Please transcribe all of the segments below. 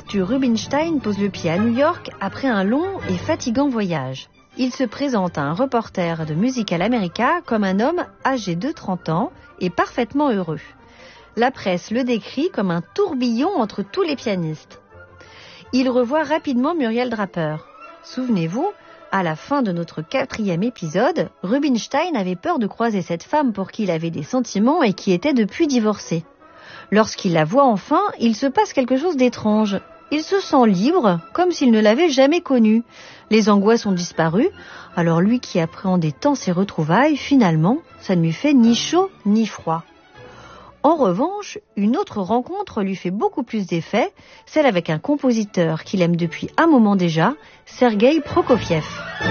Arthur Rubinstein pose le pied à New York après un long et fatigant voyage. Il se présente à un reporter de Musical America comme un homme âgé de 30 ans et parfaitement heureux. La presse le décrit comme un tourbillon entre tous les pianistes. Il revoit rapidement Muriel Draper. Souvenez-vous, à la fin de notre 4e épisode, Rubinstein avait peur de croiser cette femme pour qui il avait des sentiments et qui était depuis divorcée. Lorsqu'il la voit enfin, il se passe quelque chose d'étrange. Il se sent libre, comme s'il ne l'avait jamais connue. Les angoisses ont disparu, alors lui qui appréhendait tant ses retrouvailles, finalement, ça ne lui fait ni chaud ni froid. En revanche, une autre rencontre lui fait beaucoup plus d'effet, celle avec un compositeur qu'il aime depuis un moment déjà, Sergueï Prokofiev.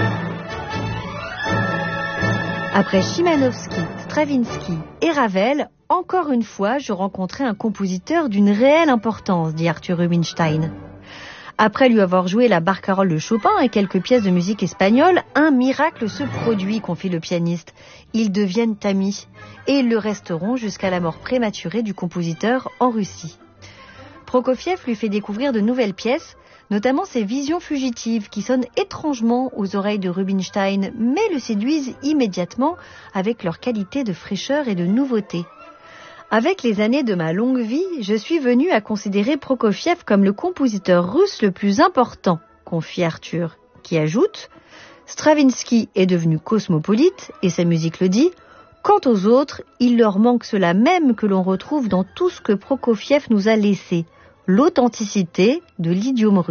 Après Chimanovski, Stravinsky et Ravel, encore une fois, je rencontrais un compositeur d'une réelle importance, dit Arthur Rubinstein. Après lui avoir joué la barcarolle de Chopin et quelques pièces de musique espagnole, un miracle se produit, confie le pianiste. Ils deviennent amis et ils le resteront jusqu'à la mort prématurée du compositeur en Russie. Prokofiev lui fait découvrir de nouvelles pièces, notamment ses visions fugitives qui sonnent étrangement aux oreilles de Rubinstein, mais le séduisent immédiatement avec leur qualité de fraîcheur et de nouveauté. Avec les années de ma longue vie, je suis venu à considérer Prokofiev comme le compositeur russe le plus important, confie Arthur, qui ajoute « Stravinsky est devenu cosmopolite, et sa musique le dit. Quant aux autres, il leur manque cela même que l'on retrouve dans tout ce que Prokofiev nous a laissé, l'authenticité de l'idiome russe. »